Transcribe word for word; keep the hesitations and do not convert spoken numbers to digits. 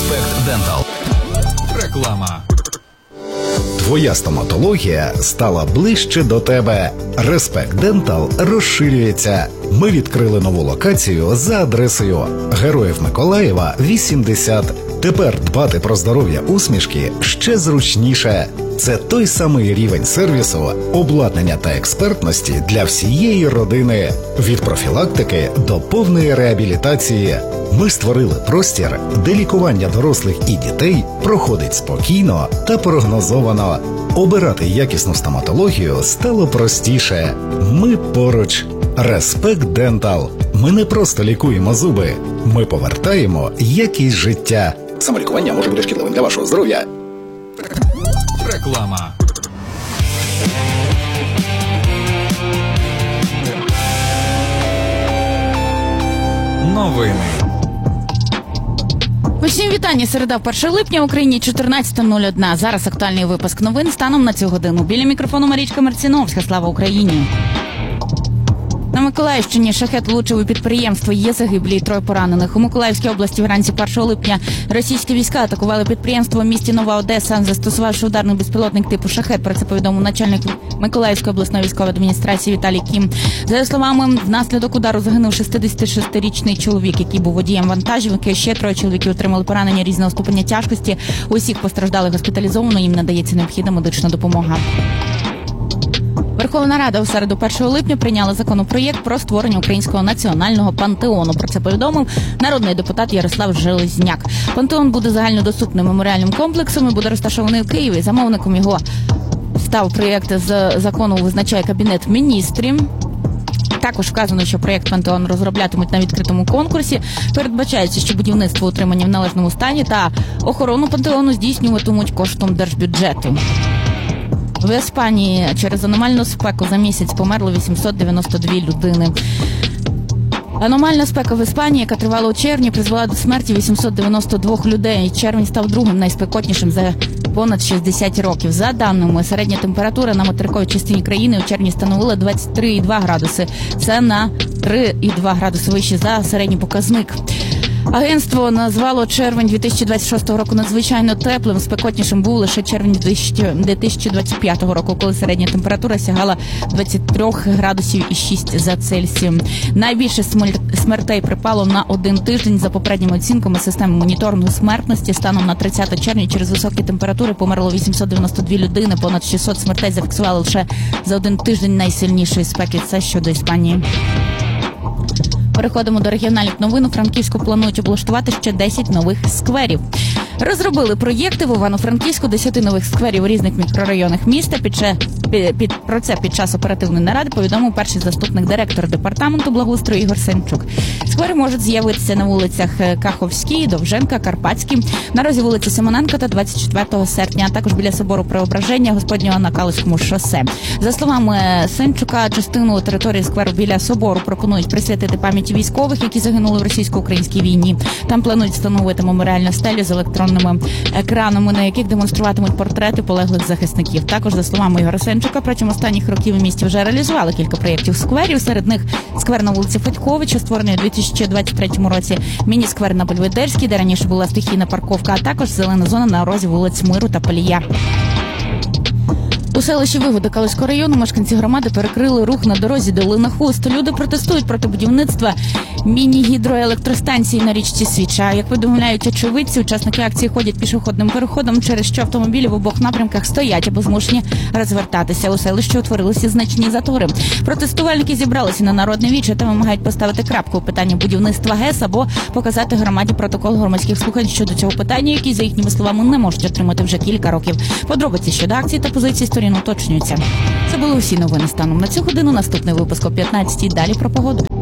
Респект Дентал. Реклама. Твоя стоматологія стала ближче до тебе. Респект Дентал розширюється. Ми відкрили нову локацію за адресою Героїв Миколаєва, вісімдесят. Тепер дбати про здоров'я усмішки ще зручніше. Це той самий рівень сервісу, обладнання та експертності для всієї родини. Від профілактики до повної реабілітації. Ми створили простір, де лікування дорослих і дітей проходить спокійно та прогнозовано. Обирати якісну стоматологію стало простіше. Ми поруч. Респект Дентал. Ми не просто лікуємо зуби. Ми повертаємо якість життя. Самолікування може бути шкідливим для вашого здоров'я. Реклама. Новини. Усім вітання. Середа, перше липня, в Україні чотирнадцята нуль один. Зараз актуальний випуск новин станом на цю годину. Біля мікрофону Марічка Марціновська. Слава Україні. На Миколаївщині шахет влучив у підприємство. Є загиблі і троє поранених. У Миколаївській області вранці першого липня російські війська атакували підприємство в місті Нова Одеса, застосувавши ударний безпілотник типу шахет. Про це повідомив начальник Миколаївської обласної військової адміністрації Віталій Кім. За його словами, внаслідок удару загинув шістдесятишестирічний чоловік, який був водієм вантажівки. Ще троє чоловіків отримали поранення різного ступеня тяжкості. Усіх постраждалих госпіталізовано, їм надається необхідна медична допомога. Верховна Рада у середу першого липня прийняла законопроєкт про створення Українського національного пантеону. Про це повідомив народний депутат Ярослав Железняк. Пантеон буде загальнодоступним меморіальним комплексом і буде розташований у Києві. Замовником його став проєкт з закону, визначає Кабінет міністрів. Також вказано, що проєкт пантеон розроблятимуть на відкритому конкурсі. Передбачається, що будівництво, утримання в належному стані та охорону пантеону здійснюватимуть коштом держбюджету. В Іспанії через аномальну спеку за місяць померло вісімсот дев'яносто дві людини. Аномальна спека в Іспанії, яка тривала у червні, призвела до смерті вісімсот дев'яносто двох людей. Червень став другим найспекотнішим за понад шістдесят років. За даними, середня температура на материковій частині країни у червні становила двадцять три і два градуси. Це на три і два градуси вище за середній показник. Агентство назвало червень дві тисячі двадцять шостого року надзвичайно теплим. Спекотнішим був лише червень дві тисячі двадцять п'ятого року, коли середня температура сягала двадцять три градусів і шість за Цельсієм. Найбільше смертей припало на один тиждень. За попередніми оцінками системи моніторингу смертності станом на тридцяте червня через високі температури померло вісімсот дев'яносто дві людини. Понад шістсот смертей зафіксували лише за один тиждень найсильнішої спеки. Це щодо Іспанії. Переходимо до регіональних новин. У Франківську планують облаштувати ще десять нових скверів. Розробили проєкти в Івано-Франківську десяти нових скверів у різних мікрорайонах міста. Під, під, під, про це під час оперативної наради повідомив перший заступник директора департаменту благоустрою Ігор Сенчук. Сквери можуть з'явитися на вулицях Каховській, Довженка, Карпатській, на розі вулиці Симоненка та двадцять четвертого серпня, а також біля собору Преображення Господнього на Калицькому шосе. За словами Сенчука, частину території скверу біля собору пропонують присвятити пам'яті військових, які загинули в російсько-українській війні. Там планують встановити меморіальну стелю з електронними екранами, на яких демонструватимуть портрети полеглих захисників. Також, за словами Ігоря Сенчука, протягом останніх років у місті вже реалізували кілька проєктів скверів. Серед них сквер на вулиці Федьковича, створений у дві тисячі двадцять третьому році, міні-сквер на Бельведерській, де раніше була стихійна парковка, а також зелена зона на розі вулиць Миру та Палія. У селищі Вигода Калицького району мешканці громади перекрили рух на дорозі Долина Хуст. Люди протестують проти будівництва міні-гідроелектростанції на річці Свіча. Як повідомляють очевидці, учасники акції ходять пішохідним переходом, через що автомобілі в обох напрямках стоять або змушені розвертатися. У селищі утворилися значні затори. Протестувальники зібралися на Народне віче та вимагають поставити крапку у питанні будівництва ГЕС або показати громаді протокол громадських слухань щодо цього питання, які, за їхніми словами, не можуть отримати вже кілька років. Подробиці щодо акції та позиції сторін уточнюються. Це були усі новини станом на цю годину. Наступний випуск о п'ятнадцятій. Далі про погоду.